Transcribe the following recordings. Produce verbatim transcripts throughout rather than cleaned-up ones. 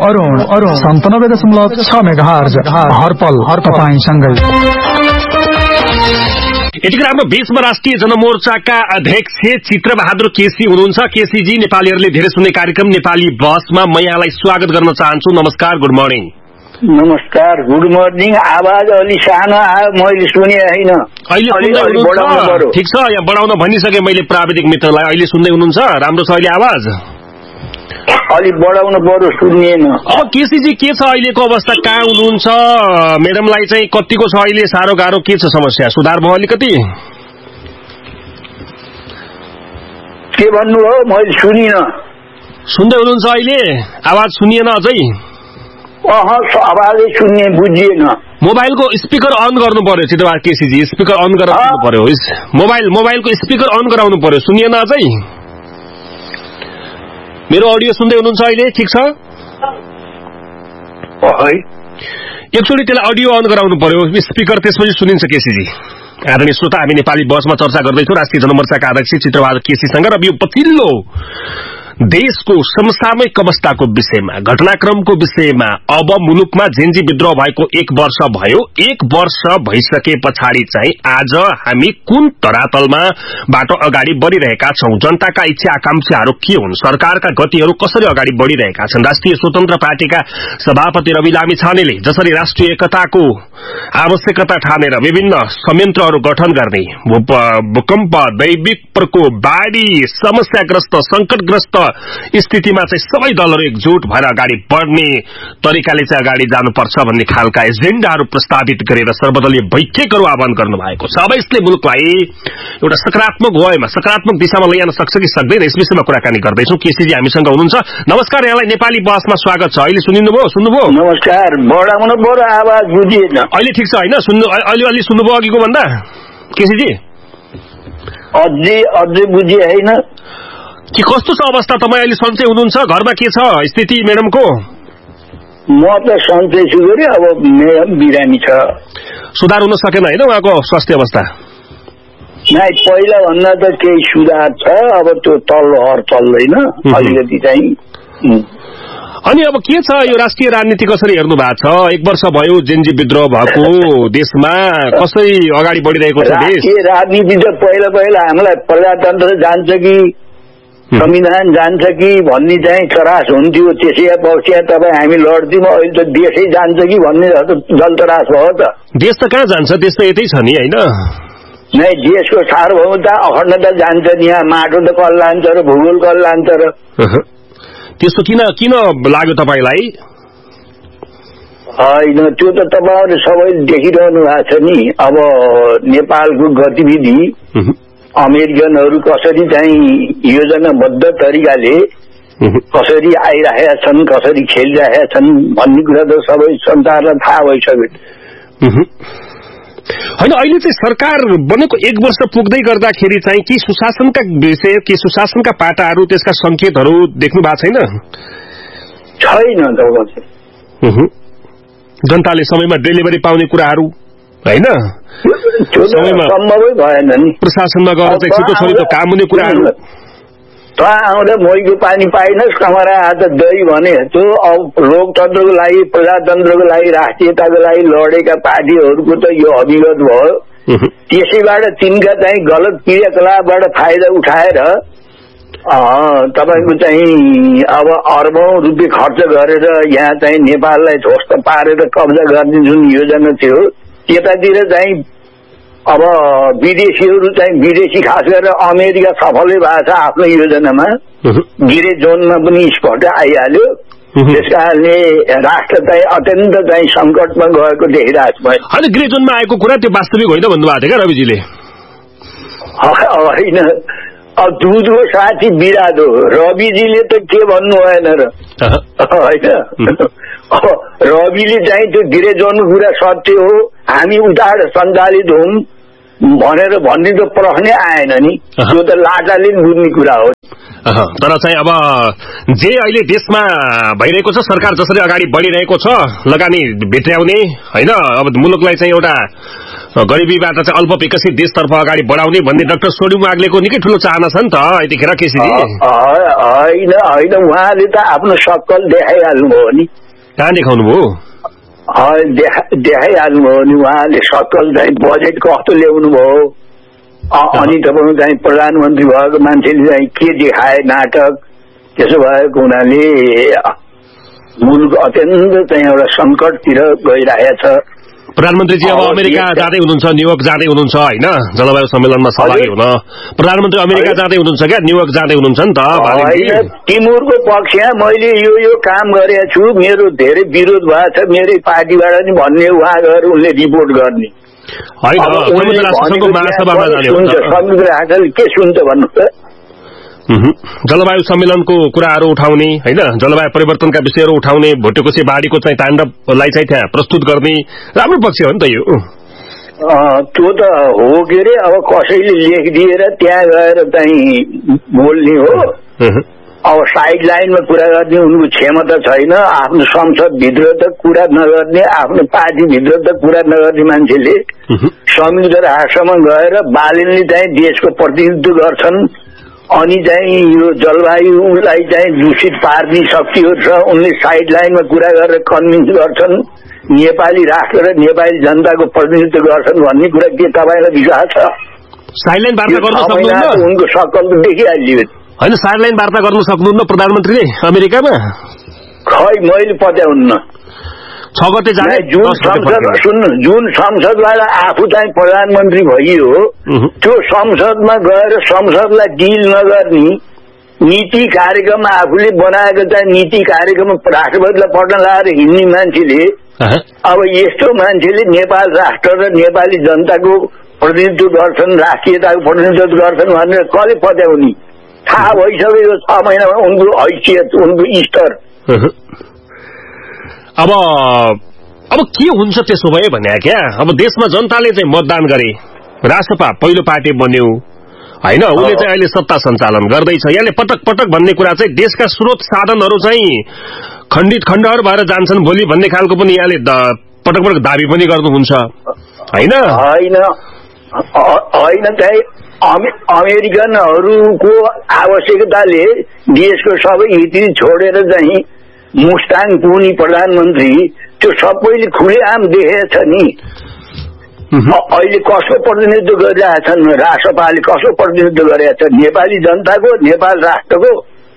अरुण अरुण सन्तानब्बे दशमलव छ मेगाहर्ज हरपल हर तपाईंसँगै। यतिखेर हाम्रो बीचमा राष्ट्रिय जनमोर्चाका अध्यक्ष चित्रबहादुर केसी हुनुहुन्छ। केसीजी, नेपालीहरूले धेरै सुन्ने कार्यक्रम नेपाली बसमा म यहाँलाई स्वागत गर्न चाहन्छु। नमस्कार, गुड मर्निङ। नमस्कार, गुड मर्निङ। आवाज अलि सानो आयो, मैले सुने होइन। अहिले ठिक छ, यहाँ बढाउन भनिसके मैले प्राविधिक मित्रलाई। अहिले सुन्दै हुनुहुन्छ? राम्रो छ अहिले आवाज? अलि बढाउनु पर्यो, सुनिएन। अब केसीजी के छ अहिलेको अवस्था, कहाँ हुनुहुन्छ? म्याडमलाई चाहिँ कतिको छ अहिले साह्रो गाह्रो, के छ समस्या? सुधार भयो अलिकति? के भन्नु हो, मैले सुनिन। सुन्दै हुनुहुन्छ अहिले? आवाज सुनिएन अझै? अह, आवाजै सुन्ने बुझिएन। मोबाइलको स्पिकर अन गर्नु पर्यो चित्रबहादुर केसीजी, स्पिकर अन गराउनु पर्यो। मोबाइल मोबाइलको स्पिकर अन गराउनु पर्यो। सुनिएन अझै? मेरो अडियो सुन्दै हुनुहुन्छ अहिले? ठिक छ? एकचोटि त्यसलाई अडियो अन गराउनु पर्यो, स्पिकर, त्यसपछि सुनिन्छ केसीजी। आदरणीय श्रोता, हामी नेपाली बसमा चर्चा गर्दैछौँ राष्ट्रिय जनमोर्चाका अध्यक्ष चित्रबहादुर केसीसँग र यो पछिल्लो देशको समसामयिक अवस्थाको विषयमा, घटनाक्रमको विषयमा। अब मुलुकमा जेन्जी विद्रोह भएको एक वर्ष भयो। एक वर्ष भइसके पछाडि चाहिँ आज हामी कुन तरातलमा बाटो अगाडि बढ़िरहेका छौं? जनताका इच्छा आकांक्षाहरू के हुन्? सरकारका गतिहरू कसरी अगाडि बढ़िरहेका छन्? राष्ट्रिय स्वतन्त्र पार्टीका सभापति रवि लामिछानेले जसरी राष्ट्रिय एकताको आवश्यकता ठानेर विभिन्न संयन्त्रहरू गठन गर्ने, भूकम्प, दैविक प्रकोप, बाढ़ी, समस्याग्रस्त, संकटग्रस्त स्थितिमा चाहिँ सबै दलहरू एकजुट भएर अगाडि बढ्ने तरिकाले चाहिँ अगाडि जानुपर्छ भन्ने खालका एजेन्डाहरू प्रस्तावित गरेर सर्वदलीय बैठकहरू आह्वान गर्नु भएको छ। अब यसले मुलुकलाई एउटा सकारात्मक वयमा, सकारात्मक दिशामा लैजान सक्छ कि सक्दैन, यस विषयमा कुराकानी गर्दैछौँ। केसीजी हामीसँग हुनुहुन्छ। नमस्कार, यहाँलाई नेपाली बसमा स्वागत छ। अहिले सुनिनुभयो? सुन्नुभयो? नमस्कार, बढाउनु पर्यो, आवाज बुझिएन। अहिले ठिक छ होइन? सुन्नु अलि अलि सुन्नुभयो अघिको भन्दा केसीजी? अझै अझै बुझिए होइन कि कस्तो छ अवस्था? तपाईँ अहिले सन्चै हुनुहुन्छ? घरमा के छ स्थिति म्याडमको? म त सन्चै छु गरे, अब म्याडम बिरामी छ। सुधार हुन सकेन होइन उहाँको स्वास्थ्य अवस्था? नै, पहिला भन्दा त केही सुधार छ। अब त्यो तल्लो हर चल्दैन, अलिकति चाहिँ। अनि अब के छ यो राष्ट्रिय राजनीति कसरी हेर्नु भएको छ? एक वर्ष भयो जेन्जी विद्रोह भएको देशमा, कसरी अगाडि बढ़िरहेको छ देश? राजनीति त पहिला पहिला हामीलाई प्रजातन्त्र जान्छ कि संविधान जान्छ कि भन्ने चाहिँ तरास हुन्थ्यो। त्यसै पक्ष तपाईँ हामी लड्थ्यौँ। अहिले त देशै जान्छ कि भन्ने जल तरास भयो त। देश त कहाँ जान्छ? देश त यतै छ नि होइन? नै, देशको सार्वभौमता अखण्डता जान्छ नि। यहाँ माटो त कल लान्छ र भूगोल कल लान्छ र। त्यस्तो किन किन लाग्यो तपाईँलाई? होइन, त्यो त तपाईँहरूले सबैले देखिरहनु भएको छ नि। अब नेपालको गतिविधि अमेरिकनहरू कसरी चाहिँ योजनाबद्ध तरिकाले कसरी आइरहेका छन्, कसरी खेलिरहेका छन् भन्ने कुरा त सबै संसारलाई थाहा भइसक्यो होइन? अहिले चाहिँ सरकार बनेको एक वर्ष पुग्दै गर्दाखेरि चाहिँ के सुशासनका विषय, के सुशासनका पाटाहरू, त्यसका संकेतहरू देख्नु भएको छैन? छैन। जनताले समयमा डेलिभरी पाउने कुराहरू होइन, समयमा सम्भवै भएन नि। प्रशासनमा गएर चाहिँ छिटो छिटो काम हुने कुराहरू। त आउँदा मोहीको पानी पाइनस्, कमरा आज दही भने त्यो लोकतन्त्रको लागि, प्रजातन्त्रको लागि, राष्ट्रियताको लागि लडेका पार्टीहरूको त यो अभिगत भयो। त्यसैबाट तिनका चाहिँ गलत क्रियाकलापबाट फाइदा उठाएर तपाईँको चाहिँ अब अरबौं रुपियाँ खर्च गरेर यहाँ चाहिँ नेपाललाई ध्वस्त पारेर कब्जा गर्ने जुन योजना थियो, त्यतातिर चाहिँ अब विदेशीहरू चाहिँ विदेशी खास गरेर अमेरिका सफलै भएको छ आफ्नो योजनामा। गिरे जोनमा पनि स्पट आइहाल्यो। त्यस कारणले राष्ट्र चाहिँ अत्यन्त चाहिँ संकटमा गएको देखिरहेको छु मैले। होइन, ग्रे जोनमा आएको कुरा त्यो वास्तविक होइन भन्नुभएको थियो क्या रविजीले? होइन, अब दुधको साथी बिरादो, रविजीले त के भन्नु भएन र होइन? रविले चाहिँ त्यो गिरे जोनको कुरा सत्य हो, हामी उताबाट सञ्चालित हौं, भनेर भन्ने त प्रश्नै आएन नि। त्यो त लाटाले बुझ्ने कुरा हो। तर चाहिँ अब जे अहिले देशमा भइरहेको छ, सरकार जसरी अगाडि बढिरहेको छ, लगानी भित्र्याउने होइन, अब मुलुकलाई चाहिँ एउटा गरिबीबाट चाहिँ अल्प विकसित देशतर्फ अगाडि बढाउने भन्ने डाक्टर सोडिङ वाग्लेको निकै ठूलो चाहना छ नि त यतिखेर केसीजी। होइन होइन, उहाँले त आफ्नो सक्कल देखाइहाल्नुभयो नि। कहाँ देखाउनु भयो? देखाइहाल्नुभयो नि उहाँले सक्कल चाहिँ बजेट कस्तो ल्याउनु भयो। अनि तपाईँको चाहिँ प्रधानमन्त्री भएको मान्छेले चाहिँ के देखाए नाटक। त्यसो भएको हुनाले मुलुक अत्यन्त चाहिँ एउटा सङ्कटतिर गइरहेछ। प्रधानमन्त्रीजी अब अमेरिका जाँदै हुनुहुन्छ, न्युयोर्क जाँदै हुनुहुन्छ होइन, जलवायु सम्मेलनमा सहभागी हुन प्रधानमन्त्री अमेरिका जाँदै हुनुहुन्छ क्या, न्युयोर्क जाँदै हुनुहुन्छ नि त। टिमुरको पक्षमा मैले यो यो काम गरेको छु, मेरो धेरै विरोध भएको छ मेरै पार्टीबाट नि भन्ने उहाँ गएर उनले रिपोर्ट गर्ने होइन। संयुक्त राष्ट्रसङ्घको महासभामा जाने हुन्छ, संयुक्त राष्ट्रले के सुन्छ भन्नु त। जलवायु सम्मेलनको कुराहरू उठाउने होइन, जलवायु परिवर्तनका विषयहरू उठाउने, भुटेकोसे बाढीको चाहिँ ताण्डवलाई चाहिँ त्यहाँ प्रस्तुत गर्ने राम्रो पक्ष हो नि त यो। त्यो त हो के अरे, अब कसैले लेखिदिएर त्यहाँ गएर चाहिँ बोल्ने हो। अब साइड लाइनमा कुरा गर्ने उनको क्षमता छैन। आफ्नो संसदभित्र त कुरा नगर्ने, आफ्नो पार्टीभित्र त कुरा नगर्ने मान्छेले संयुक्त राष्ट्रमा गएर बालेनले चाहिँ देशको प्रतिनिधित्व गर्छन्। अनि चाहिँ यो जलवायुलाई चाहिँ दूषित पार्ने शक्तिहरू छ, उनले साइड लाइनमा कुरा गरेर कन्भिन्स गर्छन् नेपाली राष्ट्र र नेपाली जनताको प्रतिनिधित्व गर्छन् भन्ने कुरा के तपाईँलाई विश्वास छ? साइड लाइन वार्ता गर्न सक्नुहुन्न? उनको सक्कल त देखिहालियो होइन, साइड लाइन वार्ता गर्न सक्नुहुन्न प्रधानमन्त्रीले अमेरिकामा? खै मैले पत्याउन्न। छ गते जाने जुन संसद सुन्नु, जुन संसदबाट आफू चाहिँ प्रधानमन्त्री भइयो त्यो संसदमा गएर संसदलाई डिल नगर्ने नीति कार्यक्रम आफूले बनाएको चाहिँ नीति कार्यक्रम राष्ट्रपतिलाई पढ्न लगाएर हिँड्ने मान्छेले अब यस्तो मान्छेले नेपाल राष्ट्र र नेपाली जनताको प्रतिनिधित्व गर्छन्, राष्ट्रियताको प्रतिनिधित्व गर्छन् भनेर कसले पत्याउने? थाहा भइसक्यो छ महिनामा उनको हैसियत, उनको स्तर। अब अब के हुन्छ त्यसो भए भने क्या, अब देशमा जनताले चाहिँ मतदान गरे, राष्ट्रपा पहिलो पार्टी बन्यो होइन, उसले चाहिँ अहिले सत्ता सञ्चालन गर्दैछ। यहाँले पटक पटक भन्ने कुरा चाहिँ देशका स्रोत साधनहरू चाहिँ खण्डित खण्डहर भएर जान्छन् भोलि भन्ने खालको पनि यहाँले पटक पटक दाबी पनि गर्नुहुन्छ होइन? होइन चाहिँ अमेरिकनहरूको आवश्यकताले देशको सबै हित छोडेर चाहिँ मुस्ताङ पुग्ने प्रधानमन्त्री त्यो सबैले खुलेआम देखेछ नि। अहिले कसको प्रतिनिधित्व गरिरहेछन्? राष्ट्रपाले कसको प्रतिनिधित्व गरेका छन्? नेपाली जनताको, नेपाल राष्ट्रको।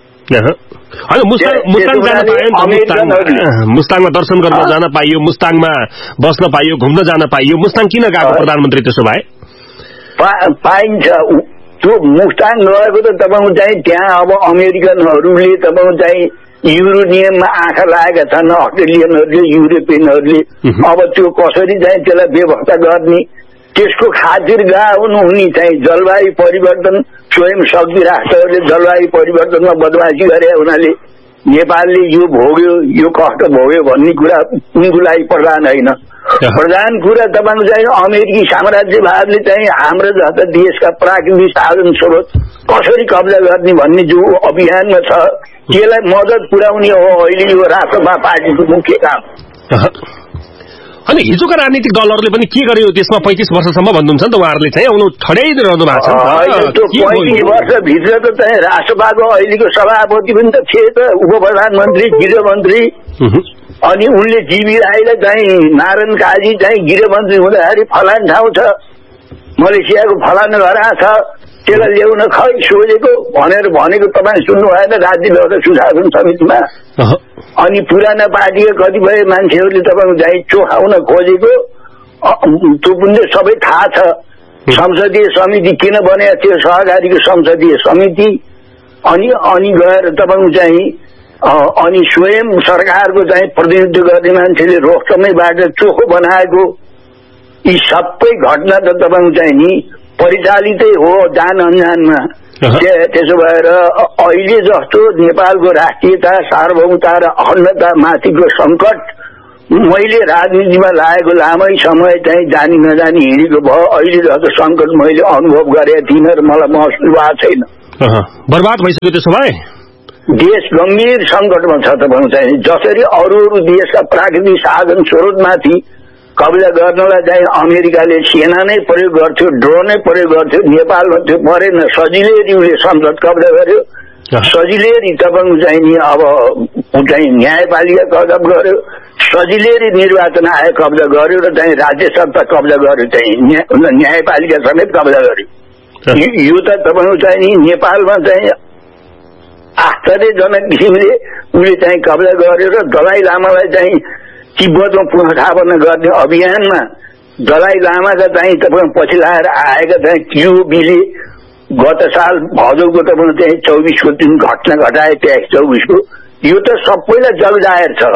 मुस्ताङमा दर्शन गर्न जान पाइयो, मुस्ताङमा बस्न पाइयो, घुम्न जान पाइयो। मुस्ताङ किन गएको प्रधानमन्त्री त्यसो भए? पाइन्छ त्यो मुस्ताङ गएको त तपाईँको चाहिँ त्यहाँ अब अमेरिकनहरूले तपाईँको चाहिँ युरोनियममा आँखा लागेका छन्, अस्ट्रेलियनहरूले, युरोपियनहरूले। अब त्यो कसरी चाहिँ त्यसलाई व्यवस्था गर्ने, त्यसको खातिर गाउनु हुने चाहिँ जलवायु परिवर्तन स्वयं शक्ति राष्ट्रहरूले जलवायु परिवर्तनमा बदमासी गरे हुनाले नेपालले यो भोग्यो, यो कष्ट भोग्यो भन्ने कुरा उनको लागि प्रधान होइन। प्रधान कुरा तपाईँको चाहिँ अमेरिकी साम्राज्यवादले चाहिँ हाम्रो जस्ता देशका प्राकृतिक साधन स्रोत कसरी कब्जा गर्ने भन्ने जो अभियानमा छ त्यसलाई मद्दत पुर्याउने हो अहिले यो राष्ट्रपा पार्टीको मुख्य काम। अनि हिजोका राजनीतिक दलहरूले पनि के गर्यो त्यसमा पैंतिस वर्षसम्म भन्नुहुन्छ नि त उहाँहरूले चाहिँ आउनु ठड्याइरहनु भएको छ। पैंतिस वर्षभित्र त चाहिँ राष्ट्रपाको अहिलेको सभापति पनि त थिए त, उप प्रधानमन्त्री, गृहमन्त्री। अनि उनले जीवी राईलाई चाहिँ नारायण काजी चाहिँ गृहमन्त्री हुँदाखेरि फलान ठाउँ छ, मलेसियाको फलान घर छ, त्यसलाई ल्याउन खै सोधेको भनेर भनेको तपाईँ सुन्नु भएन राज्य व्यवस्था सुशासन समितिमा। अनि पुराना पार्टीका कतिपय मान्छेहरूले तपाईँको चाहिँ चोखाउन खोजेको त्यो पनि सबै थाहा छ। संसदीय समिति किन बनेको थियो, सहकारीको संसदीय समिति। अनि अनि गएर तपाईँको चाहिँ अनि स्वयं सरकारको चाहिँ प्रतिनिधित्व गर्ने मान्छेले रोस्टमैबाट चोखो बनाएको यी सबै घटना त तपाईँको चाहिँ नि परिचालितै हो जान अनजानमा। त्यसो भएर अहिले जस्तो नेपालको राष्ट्रियता, सार्वभौमता र अखण्डता माथिको संकट मैले राजनीतिमा लागेको लामै समय चाहिँ जानी नजानी हिँडेको भयो। अहिले जस्तो सङ्कट मैले अनुभव गरेको थिइनँ र मलाई महसुस भएको छैन। बर्बाद भइसक्यो त्यसो भए देश गम्भीर सङ्कटमा छ तपाईँको चाहिँ। जसरी अरू अरू देशका प्राकृतिक साधन स्रोतमाथि कब्जा गर्नलाई चाहिँ अमेरिकाले सेना नै प्रयोग गर्थ्यो, ड्रोनै प्रयोग गर्थ्यो, नेपालमा त्यो परेन। सजिलै उसले संसद कब्जा गर्यो, सजिलै तपाईँको चाहिँ नि अब चाहिँ न्यायपालिका कब्जा गर्यो, सजिलै निर्वाचन आयोग कब्जा गर्यो र चाहिँ राज्य सत्ता कब्जा गर्यो, चाहिँ न्यायपालिका समेत कब्जा गर्यो। यो त तपाईँको चाहिँ नि नेपालमा चाहिँ आश्चर्यजनक किसिमले उसले चाहिँ कब्जा गर्यो र दलाइ लामालाई चाहिँ तिब्बतमा पुनर्स्थापना गर्ने अभियानमा दलाइ लामाका चाहिँ तपाईँ पछि लाएर आएका चाहिँ क्युबीले गत साल भदौको तपाईँ चाहिँ चौबिसको दिन घटना घटाए, तेइस चौबिसको। यो त सबैलाई जगजाहेर छ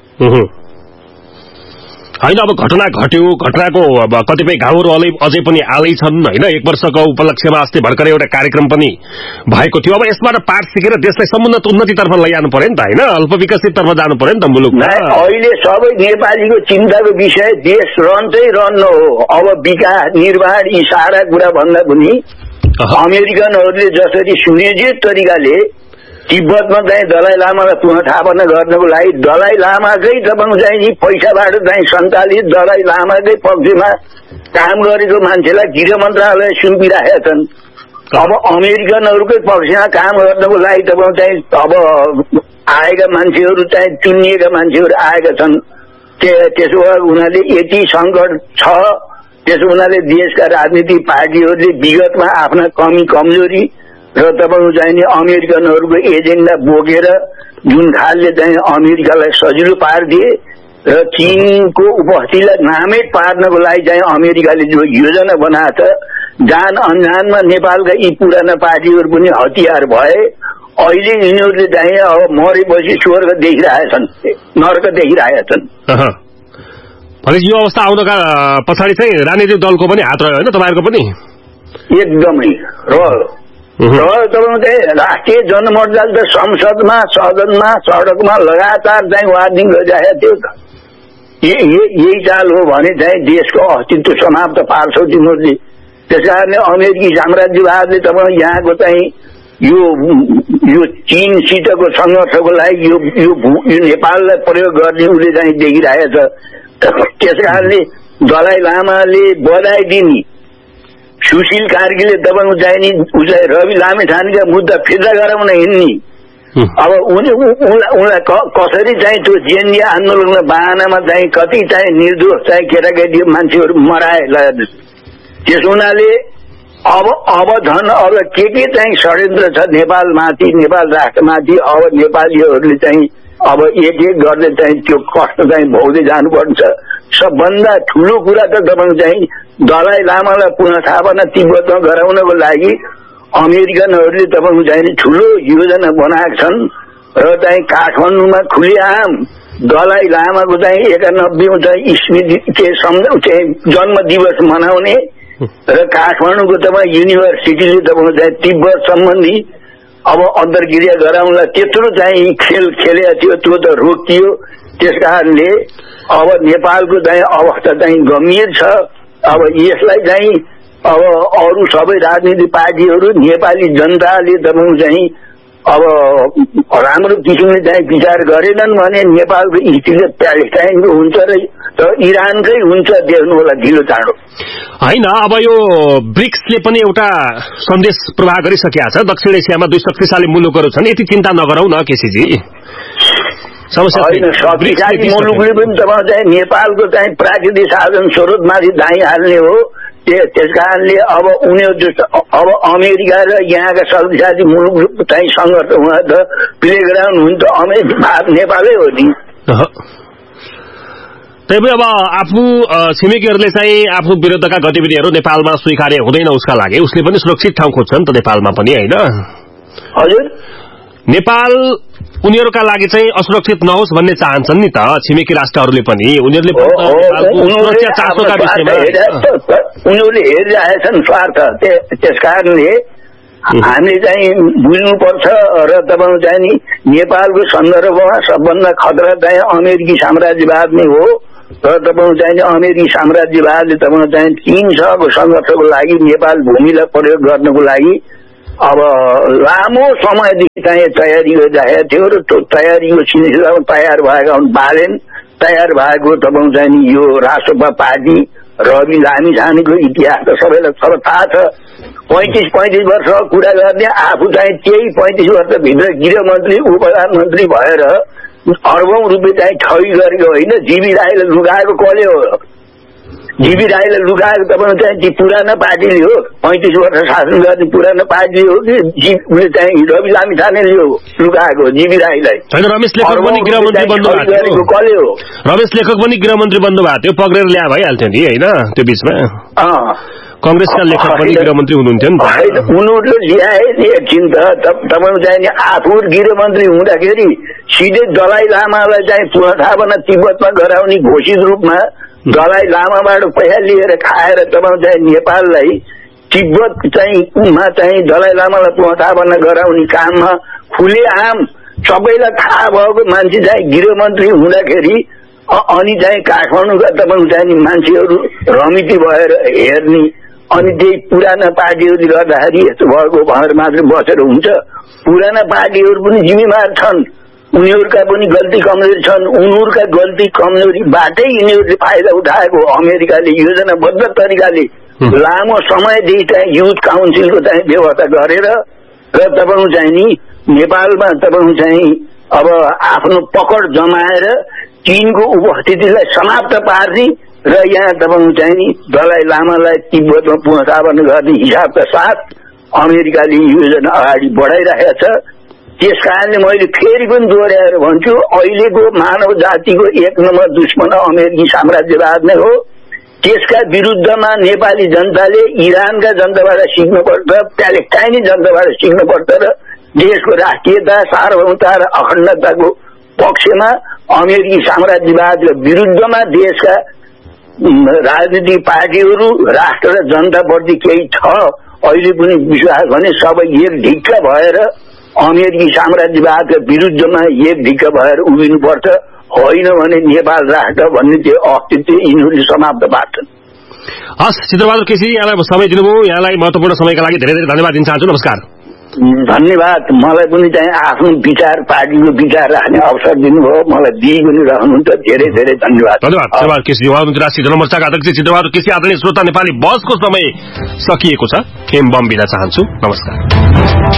होइन। अब घटना घट्यो, घटनाको अब कतिपय घाउहरू अलि अझै पनि आलै छन् होइन। एक वर्षको उपलक्ष्यमा अस्ति भर्खरै एउटा कार्यक्रम पनि भएको थियो। अब यसबाट पाठ सिकेर देशलाई समुन्नत उन्नतितर्फ लैजानु पर्यो नि त होइन, अल्पविकसिततर्फ जानु पर्यो नि त मुलुक। अहिले सबै नेपालीको चिन्ताको विषय देश रहन्छै रहन्न हो। अब विकास निर्माण यी सारा कुरा भन्दा पनि अमेरिकनहरूले जसरी सुनियोजित तरिकाले तिब्बतमा चाहिँ दलाइ लामालाई पुनर्स्थापना गर्नको लागि दलाइ लामाकै तपाईँको चाहिँ नि पैसाबाट चाहिँ सञ्चालित दलाइ लामाकै पक्षमा काम गरेको मान्छेलाई गृह मन्त्रालय सुम्पिराखेका छन्। अब अमेरिकनहरूकै पक्षमा काम गर्नको लागि तपाईँको चाहिँ अब आएका मान्छेहरू चाहिँ चुनिएका मान्छेहरू आएका छन्। त्यसो भए उनीहरूले यति सङ्कट छ, त्यसो हुनाले देशका राजनीतिक पार्टीहरूले विगतमा आफ्ना कमी कमजोरी र तपाईँको चाहिँ अमेरिकनहरूको एजेन्डा बोकेर जुन खालले चाहिँ अमेरिकालाई सजिलो पारिदिए र चीनको उपस्थितिलाई नामेट पार्नको लागि चाहिँ अमेरिकाले जो योजना बनाएको छ, जान अनजानमा नेपालका यी पुराना पार्टीहरू पनि हतियार भए। अहिले यिनीहरूले चाहिँ अब मरेपछि स्वर्ग देखिरहेछन्, नर्क देखिरहेका छन्। भनेपछि यो अवस्था आउनका पछाडि चाहिँ राजनीतिक दलको पनि हात रह्यो होइन, तपाईँहरूको पनि? एकदमै रह्यो। र तपाईँको चाहिँ राष्ट्रिय जनमोर्चा त संसदमा, सदनमा, सडकमा लगातार चाहिँ वार्निङ गरिरहेको थियो त। यही चाल हो भने चाहिँ देशको अस्तित्व समाप्त पार्छ तिमीहरूले। त्यस कारणले अमेरिकी साम्राज्यवादले तपाईँ यहाँको चाहिँ यो यो चीनसितको सङ्घर्षको लागि यो यो नेपाललाई प्रयोग गर्ने उसले चाहिँ देखिरहेको छ। त्यस कारणले दलाइ लामाले बधाई दिने, सुशील कार्कीले तपाईँको चाहिँ नि उसलाई रवि लामेछानेका मुद्दा फिर्ता गराउन हिँड्ने। अब उनलाई कसरी चाहिँ त्यो जेएनयू आन्दोलनको बाहनामा चाहिँ कति चाहिँ निर्दोष चाहिँ केटाकेटी मान्छेहरू मराए। त्यस हुनाले अब अब झन् अब के के चाहिँ षड्यन्त्र छ नेपालमाथि, नेपाल राष्ट्रमाथि। अब नेपालीहरूले चाहिँ अब एक एक गर्दै चाहिँ त्यो कष्ट चाहिँ भोग्दै जानुपर्छ। सबभन्दा ठुलो कुरा त तपाईँको चाहिँ दलाइ लामालाई पुनर्स्थापना तिब्बतमा गराउनको लागि अमेरिकनहरूले तपाईँको चाहिँ ठुलो योजना बनाएका छन् र चाहिँ काठमाडौँमा खुलेआम दलाइ लामाको चाहिँ एकानब्बेौं चाहिँ स्मृति के चाहिँ जन्म दिवस मनाउने र काठमाडौँको तपाईँ युनिभर्सिटीले तपाईँको चाहिँ तिब्बत सम्बन्धी अब अन्तर्क्रिया गराउनलाई त्यत्रो चाहिँ खेल खेलेको थियो, त्यो त रोकियो। त्यस कारणले अब नेपालको चाहिँ अवस्था चाहिँ गम्भीर छ। अब यसलाई चाहिँ अब अरू सबै राजनीतिक पार्टीहरू, नेपाली जनताले तपाईँको चाहिँ अब राम्रो किसिमले चाहिँ विचार गरेनन् भने नेपालको स्थिति प्यालेस्टाइनको हुन्छ र इरानकै हुन्छ, देख्नु होला ढिलो चाँडो होइन। अब यो ब्रिक्सले पनि एउटा सन्देश प्रवाह गरिसकेका छ। दक्षिण एसियामा दुई शक्तिशाली मुलुकहरू छन्, यति चिन्ता नगरौँ न केसीजी। होइन, शक्तिशाली मुलुकले पनि तपाईँ चाहिँ नेपालको चाहिँ प्राकृतिक साधन स्रोतमाथि दाई हाल्ने हो। त्यस कारणले अब उनीहरू जस्तो अब अमेरिका र यहाँका शक्तिशाली मुलुक चाहिँ सङ्घर्ष हुन त प्ले ग्राउन्ड हुन्छ अमेरिका नेपालै हो नि। त्यही अब आफ्नो छिमेकीहरूले चाहिँ आफ्नो विरुद्धका गतिविधिहरू नेपालमा स्वीकार्य हुँदैन उसका लागि, उसले पनि सुरक्षित ठाउँ खोज्छ नि त नेपालमा पनि होइन। हजुर, नेपाल उनीहरूका लागि चाहिँ असुरक्षित नहोस् भन्ने चाहन्छन् नि त छिमेकी राष्ट्रहरूले पनि। उनीहरूले सुरक्षा चासोका विषयमा उनीहरूले हेरिरहेछन् स्वार्थ। त्यस कारणले हामीले चाहिँ बुझ्नुपर्छ र तपाईँको चाहिँ नि नेपालको सन्दर्भमा सबभन्दा खतरा चाहिँ अमेरिकी साम्राज्यवाद नै हो र तपाईँको चाहिँ अमेरिकी साम्राज्यवादले तपाईँको चाहिँ तीन सयको सङ्घर्षको लागि नेपाल भूमिलाई प्रयोग गर्नको लागि अब लामो समयदेखि चाहिँ तयारी गरिरहेको थियो र त्यो तयारीको सिलसिलामा तयार भएका हुन् बालेन तयार भएको तपाईँको चाहिँ नि यो राष्ट्रपा पार्टी रवि लामिछानेको इतिहास त सबैलाई सब थाहा छ। पैंतिस पैंतिस वर्ष कुरा गर्ने आफू चाहिँ त्यही पैंतिस वर्षभित्र गृहमन्त्री उप प्रधानमन्त्री भएर अर्बौं रुपियाँ चाहिँ ठगी गरेको होइन। जीवी राईले लुगाएको कसले हो? जीवी राईले लुगाएको तपाईँको चाहिँ ती पुरानो पार्टीले हो। पैंतिस वर्ष शासन गर्ने पुरानो पार्टीले हो कि उसले चाहिँ रवि लामिछानेले हो लुगाएको जीवी राईलाई? रमेश लेखक पनि गृहमन्त्री बन्नु भएको कसले हो? रमेश लेखक पनि गृहमन्त्री बन्नु भएको थियो, पक्रेर ल्या भइहाल्थ्यो नि होइन? त्यो बीचमा कंग्रेसका लेखक पनि गृहमन्त्री हुनुहुन्थ्यो नि त। उनीहरूले ल्याए नि एकछिन त तपाईँको चाहिँ आफू गृहमन्त्री हुँदाखेरि सिधै दलाई लामालाई चाहिँ पुनर्स्थापना तिब्बतमा गराउने घोषित रूपमा दलाई लामाबाट पैसा लिएर खाएर तपाईँको चाहिँ नेपाललाई तिब्बत चाहिँ मा चाहिँ दलाई लामालाई पुनर्स्थापना गराउने काममा खुलेआम सबैलाई थाहा भएको मान्छे चाहिँ गृहमन्त्री हुँदाखेरि अनि चाहिँ काठमाडौँका तपाईँको चाहिँ मान्छेहरू रमिती भएर हेर्ने अनि त्यही पुराना पार्टीहरूले गर्दाखेरि यस्तो भएको भनेर मात्र बसेर हुन्छ। पुराना पार्टीहरू पनि जिम्मेवार छन्, उनीहरूका पनि गल्ती कमजोरी छन्। उनीहरूका गल्ती कमजोरीबाटै यिनीहरूले फाइदा उठाएको अमेरिकाले योजनाबद्ध तरिकाले लामो समयदेखि चाहिँ युथ काउन्सिलको चाहिँ व्यवस्था गरेर र तपाईँको चाहिँ नि नेपालमा तपाईँको चाहिँ अब आफ्नो पकड जमाएर चीनको उपस्थितिलाई समाप्त पार्ने र यहाँ तपाईँको चाहिँ नि दलाई लामालाई तिब्बतमा पुनर्स्थापना गर्ने हिसाबका साथ अमेरिकाले योजना अगाडि बढाइरहेको छ। त्यस कारणले मैले फेरि पनि दोहोऱ्याएर भन्छु, अहिलेको मानव जातिको एक नम्बर दुश्मन अमेरिकी साम्राज्यवाद नै हो। त्यसका विरुद्धमा नेपाली जनताले इरानका जनताबाट सिक्नुपर्छ, प्यालेस्टाइनी जनताबाट सिक्नुपर्छ र देशको राष्ट्रियता सार्वभौमता र अखण्डताको पक्षमा अमेरिकी साम्राज्यवादको विरुद्धमा देशका राजनीतिक पार्टीहरू राष्ट्र र जनताप्रति केही छ अहिले पनि विश्वास भने सबै एक ढिक्का भएर अमेरिकी साम्राज्यवादका विरुद्धमा एक ढिक्का भएर उभिनुपर्छ, होइन भने नेपाल राष्ट्र भन्ने त्यो अस्तित्व यिनीहरूले समाप्त पार्छन्। हस्, चित्रबहादुर केसी, यहाँलाई समय दिनुभयो, यहाँलाई महत्त्वपूर्ण समयका लागि धेरै धेरै धन्यवाद दिन चाहन्छु। नमस्कार। धन्यवाद। मलाई पनि चाहिँ आफ्नो विचार पार्टीको विचार राख्ने अवसर दिनुभयो, मलाई दिइ पनि रहनुहुन्छ, धेरै धेरै धन्यवाद। धन्यवाद चित्रबहादुर केसी, उहाँ राष्ट्रिय जनमोर्चाका अध्यक्ष चित्रबहादुर केसी। आदरणीय श्रोता, नेपाली बसको समय सकिएको छ, एम बम बिदा चाहन्छु। नमस्कार।